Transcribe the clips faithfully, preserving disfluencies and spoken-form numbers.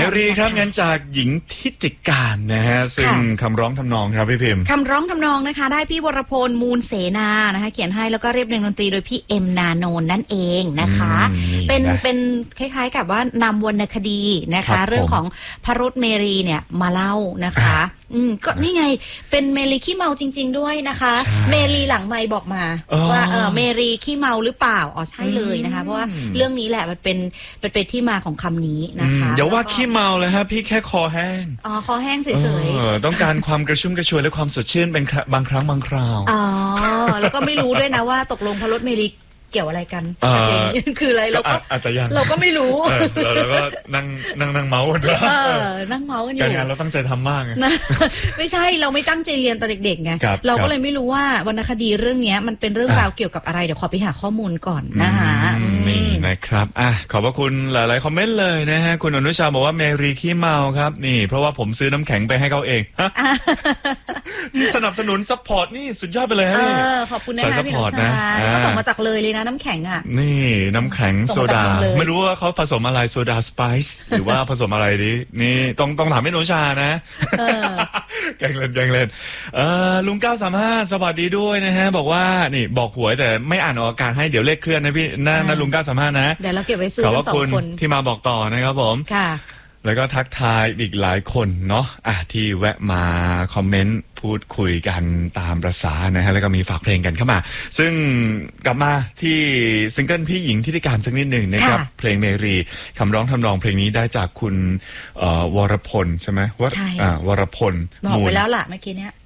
รีครับงั้นจากหญิงทิติการนะฮะซึ่งคำร้องทำนองครับพี่พิมพ์คำร้องทำนองนะคะได้พี่วรพลมูลเสนานะคะเขียนให้แล้วก็เรียบเรียงดนตรีโดยพี่เอ็มนาโนนนั่นเองนะคะเป็นเป็นคล้ายๆกับว่านำวรรณคดีนะคะเรื่องของพระรุษเมรีเนี่ยมาเล่านะคะอืมก็นี่ไงเป็นเมรีขี้เมาจริงๆด้วยนะคะเมรีหลังไมค์บอกมาว่าเออเมรีขี้เมาหรือเปล่าอ๋อใช่เลยนะคะเพราะว่าเรื่องนี้แหละมันเป็นเป็นเป็นที่มาของคำนี้นะคะอย่าว่าขี้เมาเลยฮะพี่แค่คอแห้งอ๋อคอแห้งเฉยๆต้องการความกระชุ่มกระชวยและความสดชื่นเป็นบางครั้งบางคราวอ๋อแล้วก็ไม่รู้ด้วยนะว่าตกลงพระรุษเมรีเกี่ยวอะไรกันคืออะไรเราก็อาจจะยังเราก็ไม่รู้เราก็นั่งนั่งนั่งเมาส์กันด้วยนั่งเมาส์กันอยู่การงานเราตั้งใจทำมากนะไม่ใช่เราไม่ตั้งใจเรียนตอนเด็กๆไงเราก็เลยไม่รู้ว่าวรรณคดีเรื่องนี้มันเป็นเรื่องราวเกี่ยวกับอะไรเดี๋ยวขอไปหาข้อมูลก่อนนะคะนี่นะครับอ่ะขอบพระคุณหลายๆคอมเมนต์เลยนะฮะคุณอนุชาบอกว่าเมรีขี้เมาครับนี่เพราะว่าผมซื้อน้ำแข็งไปให้เขาเองนี่สนับสนุนซัพพอร์ตนี่สุดยอดไปเลยฮะขอบคุณนะคะพี่อนุชาเขาส่งมาจากเลยเลยนะน้ำแข็งอ่ะนี่น้ำแข็งโซดาไม่รู้ว่าเขาผสมอะไรโซดาสไปซ์หรือว่าผสมอะไรดินี่ต้องต้องถามพี่อนุชานะแกงเล่นแกงเล่นเออลุงเก้าสามห้าสวัสดีด้วยนะฮะบอกว่านี่บอกหวยแต่ไม่อ่านออกอากาศให้เดี๋ยวเลขเคลื่อนนะพี่น่านะลุงเก้าสามห้านะเดี๋ยวเราเก็บไว้ซื้อกันสองคนที่มาบอกต่อนะครับผมค่ะแล้วก็ทักทายอีกหลายคนเนาะอ่ะที่แวะมาคอมเมนต์พูดคุยกันตามประษานะฮะแล้วก็มีฝากเพลงกันเข้ามาซึ่งกลับมาที่ซิงเกิลพี่หญิงทิติการสักนิดหนึ่งนะครับเพลงเมรีคำร้องทำนองเพลงนี้ได้จากคุณวรพลใช่ไหมว่าอ่วรพลบอกไปแล้วล่ะเมื่อกี้เนี้ย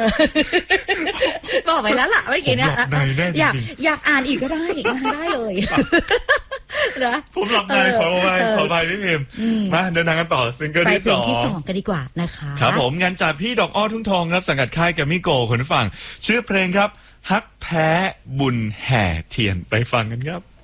บอกไปแล้วล่ะเมื่อกี้เนี้ยอยากอยากอ่านอีกก็ได้ได้เลยนะผมหลับในขอไปขอไปพี่พิมมาเดินทางกันต่อซิงเกิลที่สองที่สองกันดีกว่านะคะครับผมงานจากพี่ดอกอ้อทุ่งทองรับสังกัดค่ายแกรมมี่โกลด์คนฟังชื่อเพลงครับฮักแท้บุญแห่เทียนไปฟังกันครับ